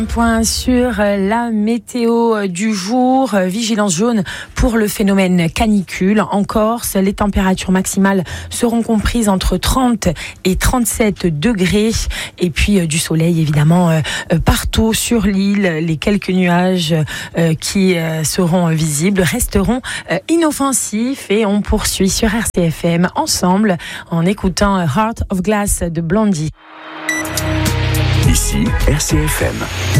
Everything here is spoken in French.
Point sur la météo du jour, vigilance jaune pour le phénomène canicule. En Corse, les températures maximales seront comprises entre 30 et 37 degrés. Et puis du soleil évidemment partout sur l'île. Les quelques nuages qui seront visibles resteront inoffensifs. Et on poursuit sur RCFM ensemble en écoutant Heart of Glass de Blondie. Ici RCFM.